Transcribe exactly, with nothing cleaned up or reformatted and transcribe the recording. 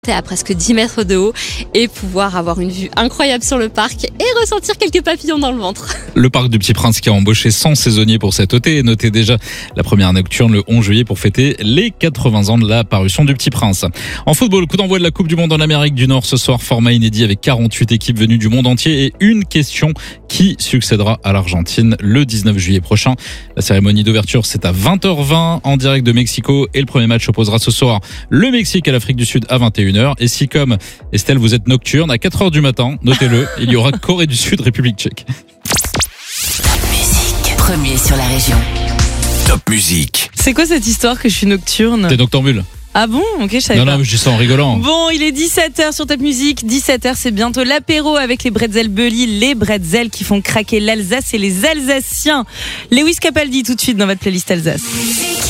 à presque dix mètres de haut et pouvoir avoir une vue incroyable sur le parc et ressentir quelques papillons dans le ventre. Le Parc du Petit Prince qui a embauché cent saisonniers pour cet été et noté déjà la première nocturne le onze juillet pour fêter les quatre-vingts ans de la parution du Petit Prince. En football, coup d'envoi de la Coupe du Monde en Amérique du Nord ce soir, format inédit avec quarante-huit équipes venues du monde entier et une question: qui succédera à l'Argentine le dix-neuf juillet prochain? La cérémonie d'ouverture, c'est à vingt heures vingt en direct de Mexico et le premier match opposera ce soir le Mexique à l'Afrique du Sud à vingt et une heures. Et si, comme Estelle, vous êtes nocturne, à quatre heures du matin, notez-le, il y aura Corée du Sud, République tchèque. Top Musique, premier sur la région. Top Musique. C'est quoi cette histoire que je suis nocturne? T'es noctambule? Ah bon? Ok, je savais Non, pas. non, mais je dis ça en rigolant. Bon, il est dix-sept heures sur Top Musique. dix-sept heures, c'est bientôt l'apéro avec les bretzels Bully, les bretzels qui font craquer l'Alsace et les Alsaciens. Lewis Capaldi tout de suite dans votre playlist Alsace.